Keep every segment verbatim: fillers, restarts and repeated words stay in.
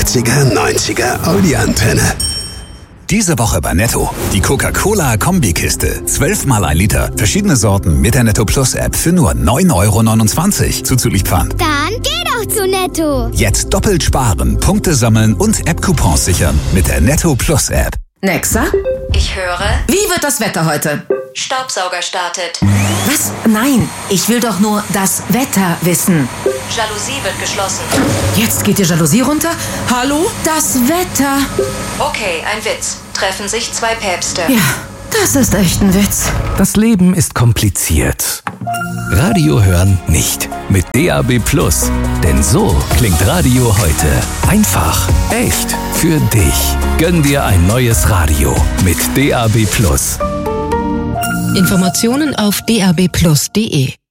achtziger, neunziger Audi-Antenne. Diese Woche bei Netto. Die Coca-Cola-Kombikiste. zwölf mal ein Liter. Verschiedene Sorten mit der Netto Plus App für nur neun Euro neunundzwanzig. Zuzüglich Pfand. Dann geh doch zu Netto. Jetzt doppelt sparen, Punkte sammeln und App-Coupons sichern mit der Netto Plus App. Nexa? Ich höre. Wie wird das Wetter heute? Staubsauger startet. Was? Nein, ich will doch nur das Wetter wissen. Jalousie wird geschlossen. Jetzt geht die Jalousie runter? Hallo? Das Wetter. Okay, ein Witz. Treffen sich zwei Päpste. Ja, das ist echt ein Witz. Das Leben ist kompliziert. Radio hören nicht. Mit D A B Plus. Denn so klingt Radio heute. Einfach, echt, für dich. Gönn dir ein neues Radio mit D A B Plus. Informationen auf d a b plus punkt d e.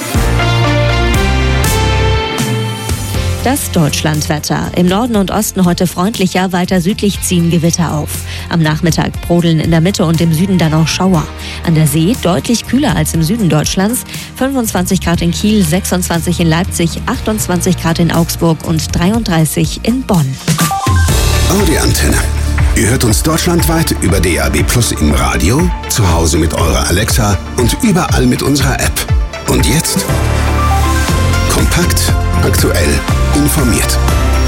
Das Deutschlandwetter. Im Norden und Osten heute freundlicher, weiter südlich ziehen Gewitter auf. Am Nachmittag brodeln in der Mitte und im Süden dann auch Schauer. An der See deutlich kühler als im Süden Deutschlands. fünfundzwanzig Grad in Kiel, sechsundzwanzig in Leipzig, achtundzwanzig Grad in Augsburg und dreiunddreißig in Bonn. Audi-Antenne. Ihr hört uns deutschlandweit über D A B Plus im Radio, zu Hause mit eurer Alexa und überall mit unserer App. Und jetzt kompakt, aktuell, informiert.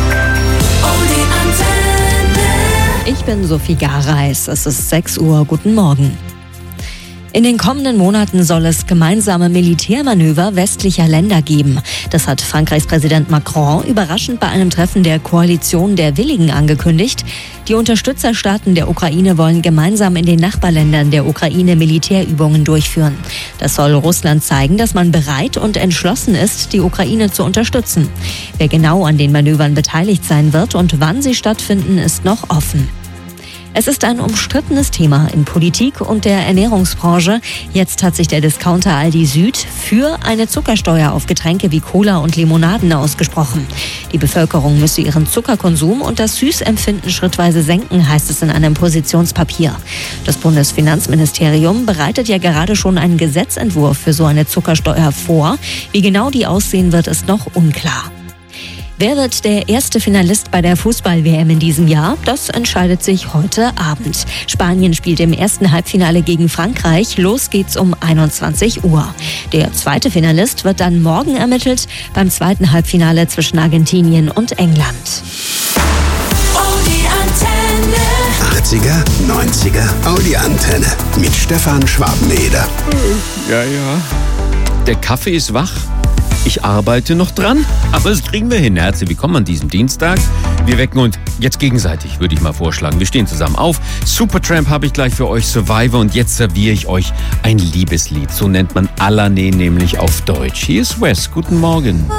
Ich bin Sophie Gareis. Es ist sechs Uhr. Guten Morgen. In den kommenden Monaten soll es gemeinsame Militärmanöver westlicher Länder geben. Das hat Frankreichs Präsident Macron überraschend bei einem Treffen der Koalition der Willigen angekündigt. Die Unterstützerstaaten der Ukraine wollen gemeinsam in den Nachbarländern der Ukraine Militärübungen durchführen. Das soll Russland zeigen, dass man bereit und entschlossen ist, die Ukraine zu unterstützen. Wer genau an den Manövern beteiligt sein wird und wann sie stattfinden, ist noch offen. Es ist ein umstrittenes Thema in Politik und der Ernährungsbranche. Jetzt hat sich der Discounter Aldi Süd für eine Zuckersteuer auf Getränke wie Cola und Limonaden ausgesprochen. Die Bevölkerung müsse ihren Zuckerkonsum und das Süßempfinden schrittweise senken, heißt es in einem Positionspapier. Das Bundesfinanzministerium bereitet ja gerade schon einen Gesetzentwurf für so eine Zuckersteuer vor. Wie genau die aussehen wird, ist noch unklar. Wer wird der erste Finalist bei der Fußball-W M in diesem Jahr? Das entscheidet sich heute Abend. Spanien spielt im ersten Halbfinale gegen Frankreich. Los geht's um einundzwanzig Uhr. Der zweite Finalist wird dann morgen ermittelt beim zweiten Halbfinale zwischen Argentinien und England. achtziger, neunziger Audi-Antenne mit Stefan Schwabeneder. Ja, ja. Der Kaffee ist wach. Ich arbeite noch dran, aber das kriegen wir hin. Herzlich willkommen an diesem Dienstag. Wir wecken uns jetzt gegenseitig, würde ich mal vorschlagen. Wir stehen zusammen auf. Supertramp habe ich gleich für euch, Survivor. Und jetzt serviere ich euch ein Liebeslied. So nennt man Alané nämlich auf Deutsch. Hier ist Wes. Guten Morgen.